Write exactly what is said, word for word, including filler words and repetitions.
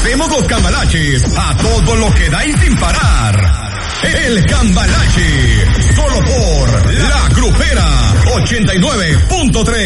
hacemos los cambalaches a todo lo que da y sin parar. El Cambalache, solo por La Grupera ochenta y nueve punto tres.